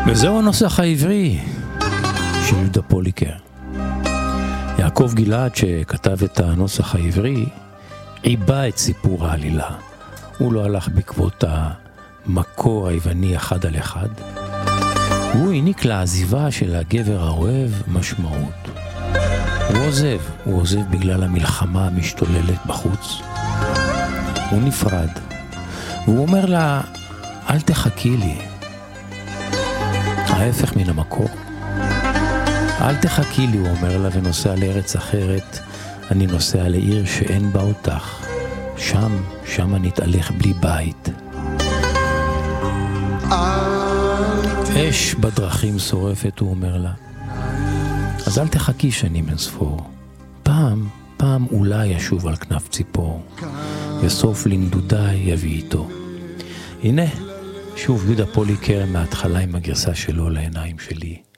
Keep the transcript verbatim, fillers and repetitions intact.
וזהו הנוסח העברי של יהודה פוליקר. יעקב גלעד שכתב את הנוסח העברי עיבה את סיפור העלילה. הוא לא הלך בעקבות המקור היווני אחד על אחד. הוא העניק לעזיבה של הגבר האוהב משמעות. הוא עוזב, הוא עוזב בגלל המלחמה המשתוללת בחוץ. הוא נפרד. והוא אומר לה, אל תחכי לי. ההפך מן המקור. אל תחכי לי, הוא אומר לה, ונוסע לארץ אחרת. אני נוסע לעיר שאין בה אותך. שם, שם נתהלך בלי בית. אש בדרכים שורפת, הוא אומר לה. אז אל תחכי שנים אין ספור. פעם, פעם אולי ישוב על כנף ציפור. וסוף לנדודי יביא איתו. הנה, שוב יהודה פוליקר מההתחלה עם הגרסה שלו לעיניים שלי.